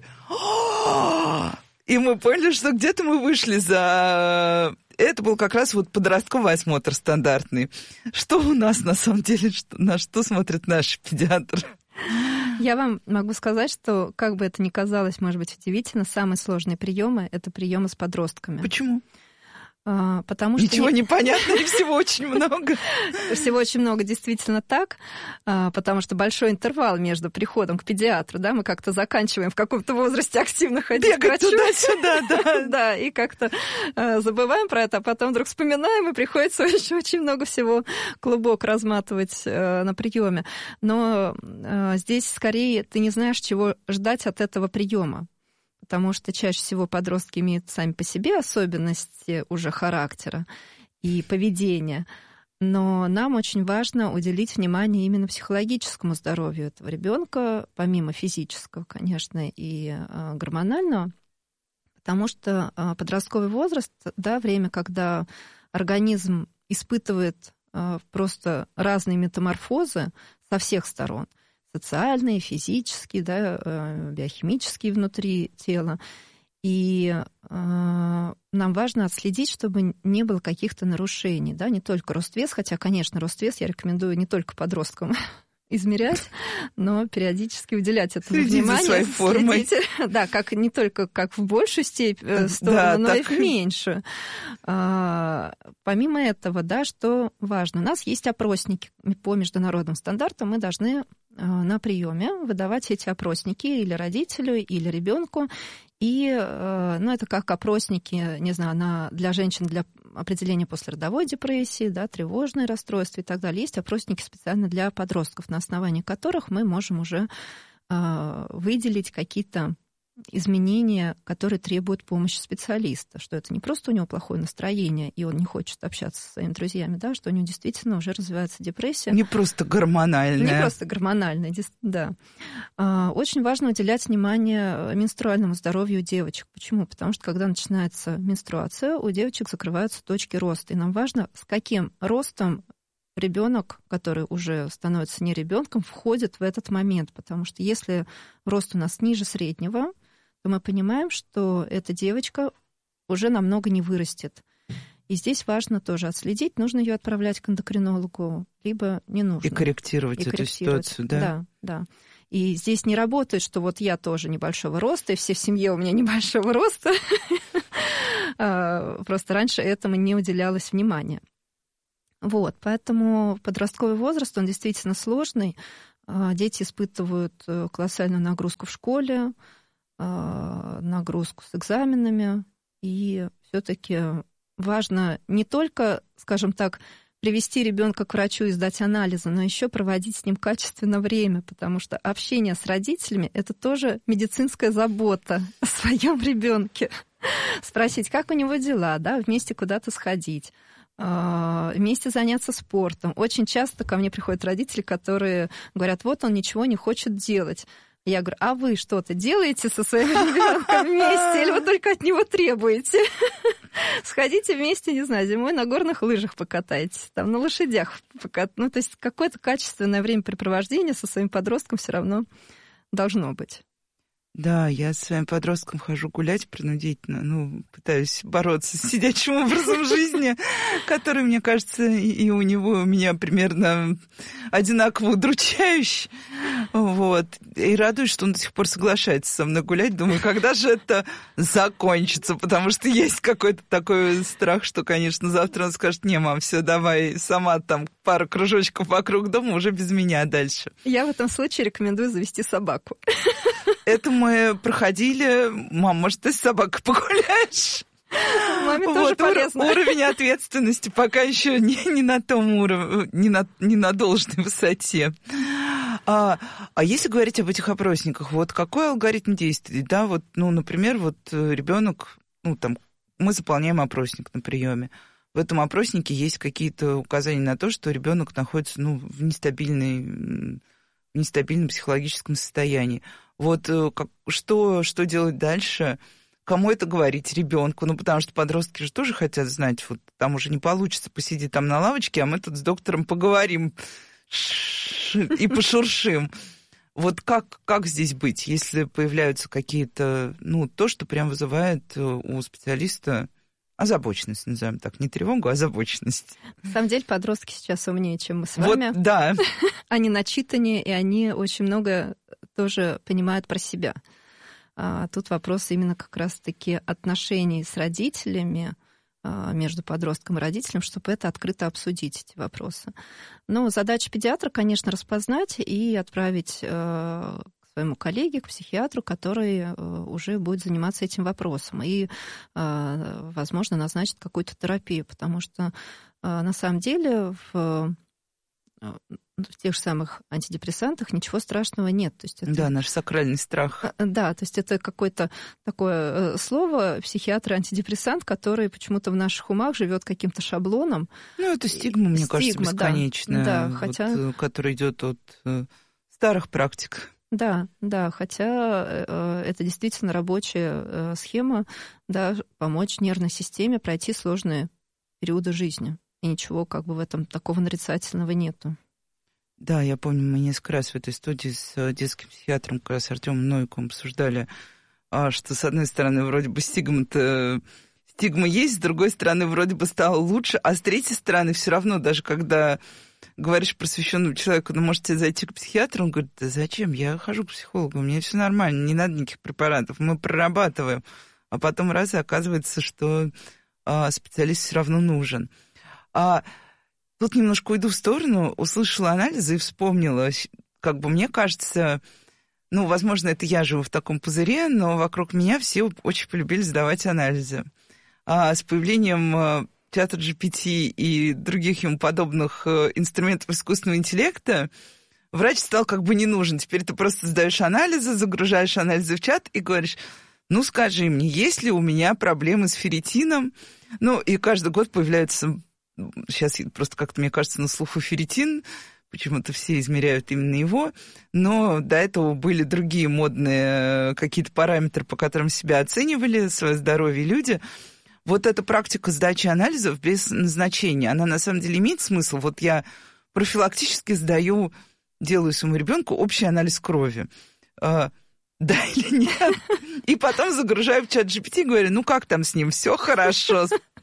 И мы поняли, что где-то мы вышли за... Это был как раз вот подростковый осмотр стандартный. Что у нас на самом деле, что, на что смотрят наши педиатры? Я вам могу сказать, что, как бы это ни казалось, может быть, удивительно, самые сложные приемы — это приемы с подростками. Почему? А, потому Ничего что... не понятно, и всего очень много. Всего очень много, действительно так, потому что большой интервал между приходом к педиатру, да, мы как-то заканчиваем в каком-то возрасте активно ходить к врачу. Туда-сюда, да. Да, и как-то забываем про это, а потом вдруг вспоминаем, и приходится еще очень много всего клубок разматывать на приеме. Но здесь скорее ты не знаешь, чего ждать от этого приема. Потому что чаще всего подростки имеют сами по себе особенности уже характера и поведения. Но нам очень важно уделить внимание именно психологическому здоровью этого ребенка, помимо физического, конечно, и гормонального. Потому что подростковый возраст, да, время, когда организм испытывает просто разные метаморфозы со всех сторон, социальные, физические, да, биохимические внутри тела. И э, нам важно отследить, чтобы не было каких-то нарушений. Да? Не только рост-вес, хотя, конечно, рост-вес я рекомендую не только подросткам измерять, но периодически уделять этому Следите внимание. За своей формой. Следите, да, как, не только как в большую степень сторону, да, но так... и в меньшую. А, помимо этого, да, что важно, у нас есть опросники по международным стандартам, мы должны на приеме выдавать эти опросники или родителю, или ребенку. И, ну, это как опросники, не знаю, на, для женщин для определения послеродовой депрессии, да, тревожные расстройства и так далее. Есть опросники специально для подростков, на основании которых мы можем уже э, выделить какие-то изменения, которые требуют помощи специалиста, что это не просто у него плохое настроение, и он не хочет общаться со своими друзьями, да, что у него действительно уже развивается депрессия. Не просто гормональная. Не просто гормональная, да. Очень важно уделять внимание менструальному здоровью девочек. Почему? Потому что, когда начинается менструация, у девочек закрываются точки роста, и нам важно, с каким ростом ребенок, который уже становится не ребенком, входит в этот момент, потому что если рост у нас ниже среднего, то мы понимаем, что эта девочка уже намного не вырастет. И здесь важно тоже отследить, нужно ее отправлять к эндокринологу, либо не нужно. И корректировать, и корректировать. эту ситуацию, да? Да, да. И здесь не работает, что вот я тоже небольшого роста, и все в семье у меня небольшого роста. Просто раньше этому не уделялось внимания. Вот, поэтому подростковый возраст, он действительно сложный. Дети испытывают колоссальную нагрузку в школе, нагрузку с экзаменами, и все-таки важно не только, скажем так, привести ребенка к врачу и сдать анализы, но еще проводить с ним качественно время, потому что общение с родителями — это тоже медицинская забота о своем ребенке. Спросить, как у него дела, да, вместе куда-то сходить, вместе заняться спортом. Очень часто ко мне приходят родители, которые говорят, вот он ничего не хочет делать. Я говорю, а вы что-то делаете со своим ребенком вместе, или вы только от него требуете? Сходите вместе, не знаю, зимой на горных лыжах покатайтесь, там на лошадях покатайтесь. Ну, то есть какое-то качественное времяпрепровождение со своим подростком все равно должно быть. Да, я с своим подростком хожу гулять принудительно, ну, пытаюсь бороться с сидячим образом жизни, который, мне кажется, и у него, и у меня примерно одинаково удручающий. Вот. И радуюсь, что он до сих пор соглашается со мной гулять. Думаю, когда же это закончится, потому что есть какой-то такой страх, что, конечно, завтра он скажет, не, мам, все, давай сама там пару кружочков вокруг дома, уже без меня дальше. Я в этом случае рекомендую завести собаку. Это мы проходили. Мам, может, ты с собакой погуляешь? Маме вот, тоже полезно. Ур- уровень ответственности пока еще не, не на том уровне, не на, не на должной высоте. А, а если говорить об этих опросниках, вот какой алгоритм действий? Да, вот, ну, например, вот ребенок, ну, там, мы заполняем опросник на приеме. В этом опроснике есть какие-то указания на то, что ребенок находится, ну, в нестабильной, в нестабильном психологическом состоянии. Вот как, что, что делать дальше? Кому это говорить? Ребенку? Ну, потому что подростки же тоже хотят знать. Вот там уже не получится посидеть там на лавочке, а мы тут с доктором поговорим и пошуршим. Вот как, как здесь быть, если появляются какие-то, ну, то, что прям вызывает у специалиста озабоченность, назовем так, не тревогу, а озабоченность. На самом деле подростки сейчас умнее, чем мы с вами. Вот, да. Они начитаннее, и они очень много тоже понимают про себя. А тут вопрос именно как раз-таки отношений с родителями, между подростком и родителем, чтобы это открыто обсудить, эти вопросы. Но задача педиатра, конечно, распознать и отправить к своему коллеге, к психиатру, который уже будет заниматься этим вопросом. И, возможно, назначит какую-то терапию, потому что на самом деле в в тех же самых антидепрессантах ничего страшного нет. То есть это... Да, наш сакральный страх. Да, то есть это какое-то такое слово, психиатр-антидепрессант, который почему-то в наших умах живет каким-то шаблоном. Ну, это стигма, мне стигма, кажется, бесконечная, да, вот, хотя... которая идет от старых практик. Да, да, хотя это действительно рабочая схема, да, помочь нервной системе пройти сложные периоды жизни. И ничего как бы в этом такого нарицательного нету. Да, я помню, мы несколько раз в этой студии с детским психиатром, как раз Артёмом Новиковым, обсуждали, что, с одной стороны, вроде бы стигма-то... стигма есть, с другой стороны, вроде бы стало лучше, а с третьей стороны, все равно, даже когда говоришь просвещенному человеку, ну, можете зайти к психиатру, он говорит, да зачем, я хожу к психологу, у меня все нормально, не надо никаких препаратов, мы прорабатываем. А потом раз и оказывается, что а, специалист все равно нужен. А тут немножко уйду в сторону, услышала анализы и вспомнила, как бы мне кажется, ну, возможно, это я живу в таком пузыре, но вокруг меня все очень полюбили сдавать анализы. А с появлением чата джи пи ти и других ему подобных инструментов искусственного интеллекта врач стал как бы не нужен. Теперь ты просто сдаешь анализы, загружаешь анализы в чат и говоришь, ну, скажи мне, есть ли у меня проблемы с ферритином? Ну, и каждый год появляется... Сейчас просто как-то, мне кажется, на слуху ферритин, почему-то все измеряют именно его, но до этого были другие модные какие-то параметры, по которым себя оценивали, свое здоровье люди. Вот эта практика сдачи анализов без назначения, она на самом деле имеет смысл. Вот я профилактически сдаю, делаю своему ребенку общий анализ крови. Да или нет? И потом загружаю в чат джи пи ти и говорю, ну как там с ним, все хорошо?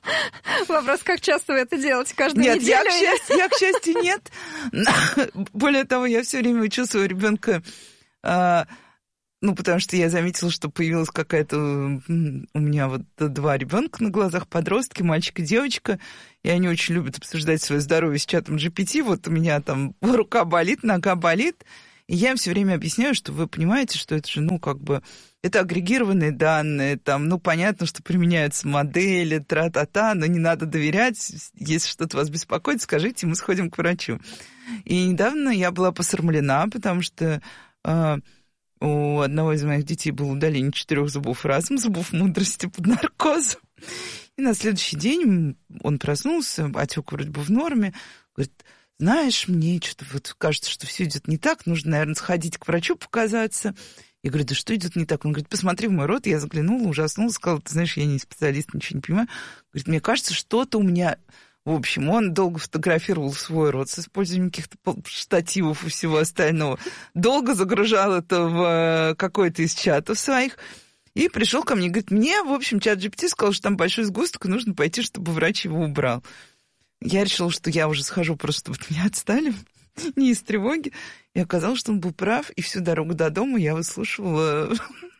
Вопрос, как часто вы это делаете? Каждую нет, неделю? Нет, я, к счастью, я, к счастью, нет. Более того, я все время учу своего ребенка, а, ну, потому что я заметила, что появилась какая-то... У меня вот два ребенка на глазах, подростки, мальчик и девочка, и они очень любят обсуждать свое здоровье с чатом джи пи ти. Вот у меня там рука болит, нога болит, и я им все время объясняю, что вы понимаете, что это же, ну, как бы... Это агрегированные данные, там, ну, понятно, что применяются модели, тра-та-та, но не надо доверять. Если что-то вас беспокоит, скажите, мы сходим к врачу. И недавно я была посрамлена, потому что э, у одного из моих детей было удаление четырех зубов разом, зубов мудрости под наркозом. И на следующий день он проснулся, отек вроде бы в норме, говорит, знаешь, мне что-то вот кажется, что все идет не так, нужно, наверное, сходить к врачу показаться. Я говорю, да что идет не так? Он говорит, посмотри в мой рот. Я заглянула, ужаснулась, сказала, ты знаешь, я не специалист, ничего не понимаю. Говорит, мне кажется, что-то у меня... В общем, он долго фотографировал свой рот с использованием каких-то штативов и всего остального. Долго загружал это в какой-то из чатов своих. И пришел ко мне и говорит, мне, в общем, чат джи пи ти сказал, что там большой сгусток, и нужно пойти, чтобы врач его убрал. Я решила, что я уже схожу, просто чтобы меня отстали. Не из тревоги. И оказалось, что он был прав, и всю дорогу до дома я выслушивала,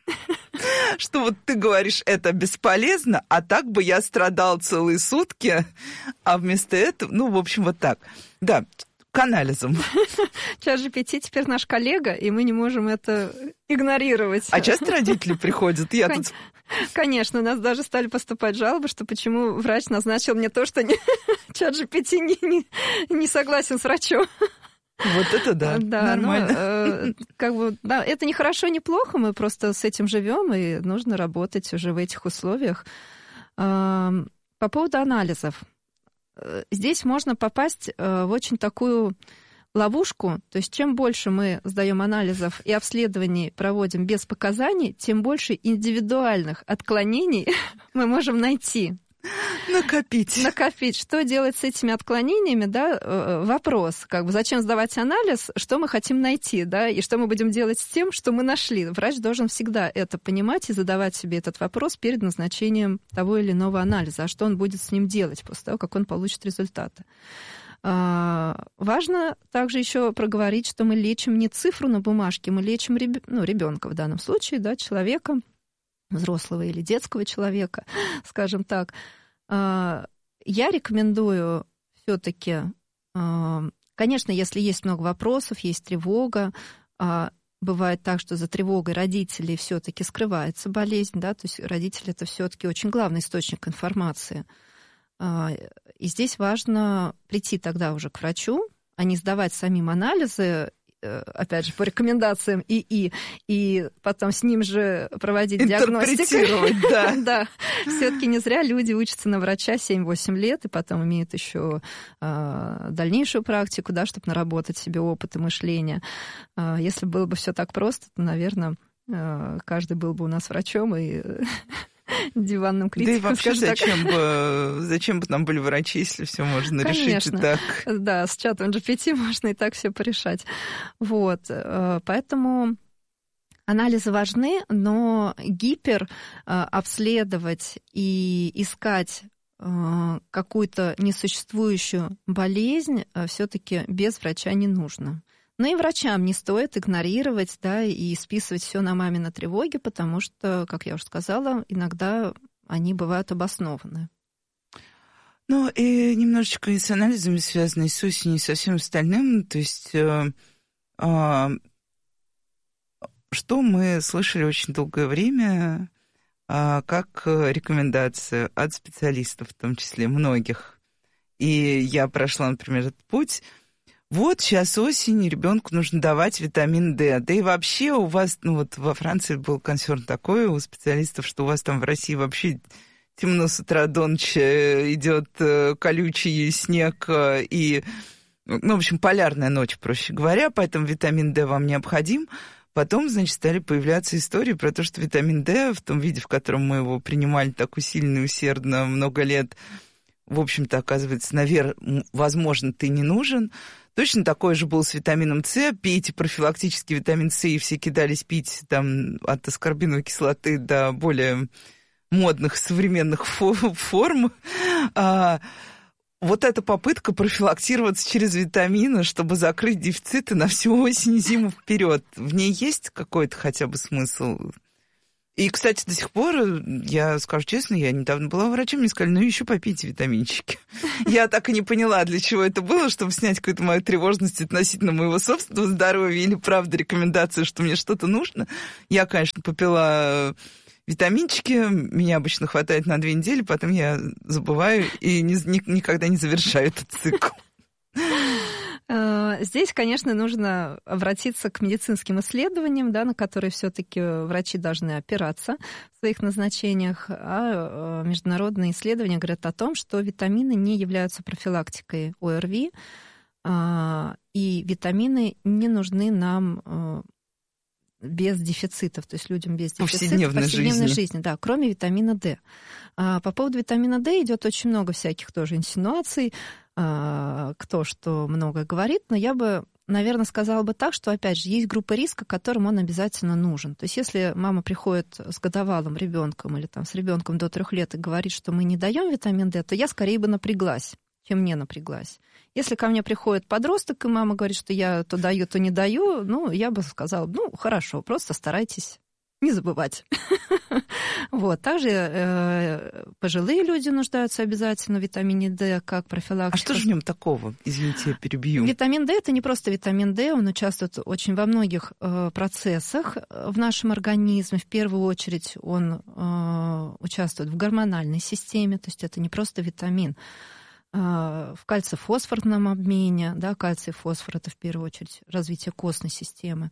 что вот ты говоришь, это бесполезно, а так бы я страдал целые сутки, а вместо этого, ну, в общем, вот так. Да, к анализам. чат джи пи ти теперь наш коллега, и мы не можем это игнорировать. А часто родители приходят? Я Кон... тут... Конечно, у нас даже стали поступать жалобы, что почему врач назначил мне то, что не... чат джи пи ти не, не, не согласен с врачом. Вот это да, да нормально. Но, э, как бы, да, это не хорошо, не плохо, мы просто с этим живем, и нужно работать уже в этих условиях. Э, по поводу анализов. Здесь можно попасть в очень такую ловушку, то есть чем больше мы сдаем анализов и обследований проводим без показаний, тем больше индивидуальных отклонений мы можем найти. Накопить. Накопить. Что делать с этими отклонениями, да, вопрос, как бы, зачем сдавать анализ, что мы хотим найти, да, и что мы будем делать с тем, что мы нашли. Врач должен всегда это понимать и задавать себе этот вопрос перед назначением того или иного анализа, а что он будет с ним делать после того, как он получит результаты. Важно также еще проговорить, что мы лечим не цифру на бумажке, мы лечим реб... ну, ребенка в данном случае, да, человека, взрослого или детского человека, скажем так. Я рекомендую все-таки, конечно, если есть много вопросов, есть тревога, бывает так, что за тревогой родителей все-таки скрывается болезнь, да, то есть родители это все-таки очень главный источник информации. И здесь важно прийти тогда уже к врачу, а не сдавать самим анализы, опять же, по рекомендациям ИИ, и потом с ним же проводить диагностику. Да. Да. Все-таки не зря люди учатся на врача семь-восемь лет, и потом имеют еще э, дальнейшую практику, да, чтобы наработать себе опыт и мышление. Э, если было бы все так просто, то, наверное, э, каждый был бы у нас врачом и диванным критиком. Да и вообще, зачем бы, зачем бы нам были врачи, если все можно Конечно. решить и так? Да, с чатом джи пи ти можно и так все порешать. Вот, поэтому анализы важны, но гипер обследовать и искать какую-то несуществующую болезнь все-таки без врача не нужно. Но и врачам не стоит игнорировать, да, и списывать все на мамины тревоги, потому что, как я уже сказала, иногда они бывают обоснованы. Ну, и немножечко и с анализами связано, и с осенью, и со всем остальным. То есть, э, э, что мы слышали очень долгое время, э, как рекомендация от специалистов, в том числе многих. И я прошла, например, этот путь. Вот сейчас осень, ребенку нужно давать витамин D. Да и вообще у вас, ну вот во Франции был консерн такой у специалистов, что у вас там в России вообще темно с утра до ночи идет колючий снег и, ну, в общем, полярная ночь, проще говоря, поэтому витамин D вам необходим. Потом, значит, стали появляться истории про то, что витамин D в том виде, в котором мы его принимали так усиленно и усердно много лет, в общем-то, оказывается, наверное, возможно, ты не нужен. Точно такое же было с витамином С. Пейте профилактический витамин С, и все кидались пить там, от аскорбиновой кислоты до более модных современных форм. А, вот эта попытка профилактироваться через витамины, чтобы закрыть дефициты на всю осень и зиму вперед, в ней есть какой-то хотя бы смысл? И, кстати, до сих пор, я скажу честно, я недавно была врачом, мне сказали, ну еще попейте витаминчики. Я так и не поняла, для чего это было, чтобы снять какую-то мою тревожность относительно моего собственного здоровья или, правда, рекомендация, что мне что-то нужно. Я, конечно, попила витаминчики, меня обычно хватает на две недели, потом я забываю и ни, ни, никогда не завершаю этот цикл. Здесь, конечно, нужно обратиться к медицинским исследованиям, да, на которые все-таки врачи должны опираться в своих назначениях. А международные исследования говорят о том, что витамины не являются профилактикой ОРВИ, и витамины не нужны нам без дефицитов, то есть людям без дефицитов повседневной, повседневной жизни. жизни, да, кроме витамина D. По поводу витамина D идет очень много всяких тоже инсинуаций, кто что много говорит, но я бы, наверное, сказала бы так, что, опять же, есть группа риска, которым он обязательно нужен. То есть если мама приходит с годовалым ребенком или там, с ребенком до трех лет и говорит, что мы не даем витамин D, то я скорее бы напряглась, чем не напряглась. Если ко мне приходит подросток, и мама говорит, что я то даю, то не даю, ну, я бы сказала, ну, хорошо, просто старайтесь не забывать. Вот. Также э, пожилые люди нуждаются обязательно в витамине D как профилактика. А что же в нем такого? Извините, я перебью. Витамин D – это не просто витамин D, он участвует очень во многих э, процессах в нашем организме. В первую очередь он э, участвует в гормональной системе, то есть это не просто витамин. Э, в кальций-фосфорном обмене, да, кальций и фосфор – это в первую очередь развитие костной системы.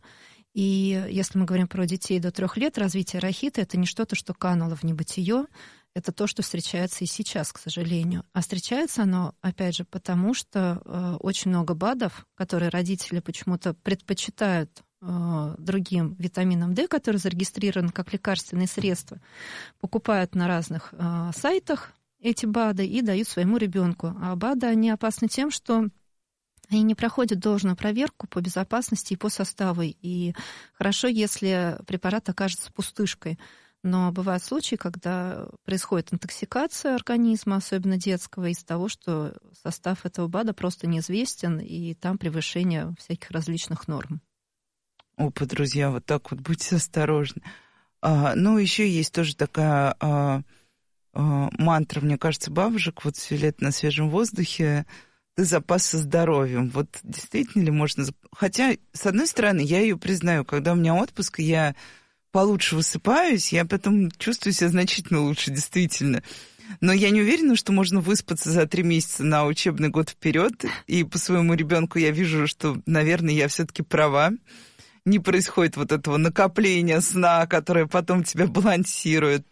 И если мы говорим про детей до трех лет, развитие рахита – это не что-то, что кануло в небытие, это то, что встречается и сейчас, к сожалению. А встречается оно, опять же, потому что э, очень много БАДов, которые родители почему-то предпочитают э, другим витаминам D, который зарегистрирован как лекарственные средства, покупают на разных э, сайтах эти БАДы и дают своему ребенку. А БАДы, они опасны тем, что они не проходят должную проверку по безопасности и по составу. И хорошо, если препарат окажется пустышкой. Но бывают случаи, когда происходит интоксикация организма, особенно детского, из-за того, что состав этого БАДа просто неизвестен, и там превышение всяких различных норм. Опа, друзья, вот так вот будьте осторожны. А, ну, еще есть тоже такая а, а, мантра, мне кажется, бабушек, вот все лето на свежем воздухе, ты запас со здоровьем. Вот действительно ли можно... Хотя, с одной стороны, я ее признаю, когда у меня отпуск, я получше высыпаюсь, я потом чувствую себя значительно лучше, действительно. Но я не уверена, что можно выспаться за три месяца на учебный год вперед. И по своему ребенку я вижу, что, наверное, я все-таки права. Не происходит вот этого накопления сна, которое потом тебя балансирует.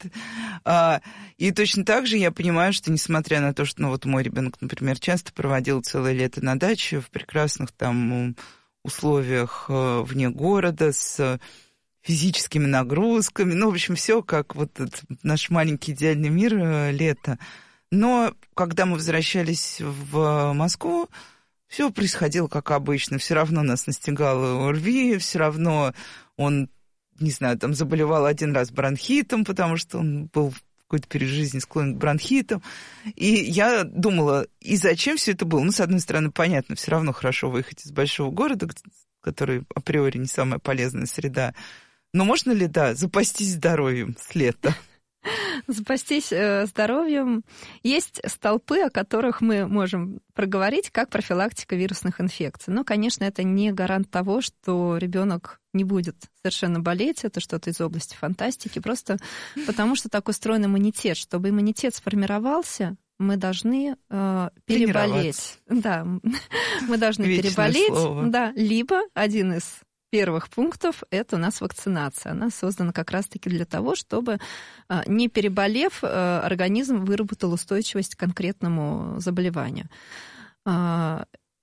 И точно так же я понимаю, что несмотря на то, что ну, вот мой ребенок, например, часто проводил целое лето на даче в прекрасных там условиях вне города, с физическими нагрузками, ну, в общем, все как вот этот наш маленький идеальный мир лето. Но когда мы возвращались в Москву, все происходило как обычно, все равно нас настигало ОРВИ, все равно он, не знаю, там заболевал один раз бронхитом, потому что он был в какой-то период жизни склонен к бронхитам. И я думала, и зачем все это было? Ну, с одной стороны, понятно, все равно хорошо выехать из большого города, который априори не самая полезная среда. Но можно ли, да, запастись здоровьем с лета? Запастись э, здоровьем. Есть столпы, о которых мы можем проговорить, как профилактика вирусных инфекций. Но, конечно, это не гарант того, что ребенок не будет совершенно болеть. Это что-то из области фантастики. Просто потому, что так устроен иммунитет. Чтобы иммунитет сформировался, мы должны э, переболеть. Да, мы должны Вечное переболеть. слово. Да, либо один из первых пунктов – это у нас вакцинация. Она создана как раз-таки для того, чтобы, не переболев, организм выработал устойчивость к конкретному заболеванию.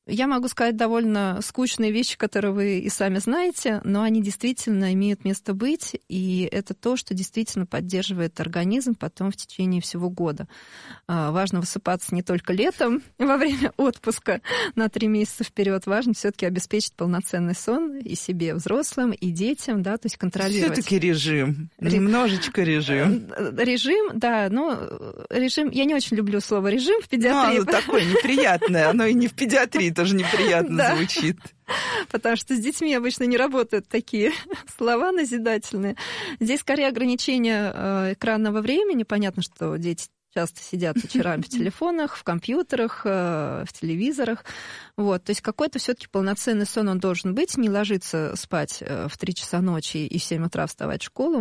Я могу сказать довольно скучные вещи, которые вы и сами знаете, но они действительно имеют место быть, и это то, что действительно поддерживает организм потом в течение всего года. Важно высыпаться не только летом, во время отпуска на три месяца вперед. Важно все-таки обеспечить полноценный сон и себе, взрослым, и детям, да, то есть контролировать. Все-таки режим, немножечко режим. Режим, да, ну, режим, я не очень люблю слово режим в педиатрии. Ну, оно такое неприятное, оно и не в педиатрии тоже неприятно да. звучит. Потому что с детьми обычно не работают такие слова назидательные. Здесь скорее ограничение экранного времени. Понятно, что дети часто сидят вечерами в телефонах, в компьютерах, в телевизорах. Вот. То есть какой-то все-таки полноценный сон он должен быть, не ложиться спать в три часа ночи и в семь утра вставать в школу.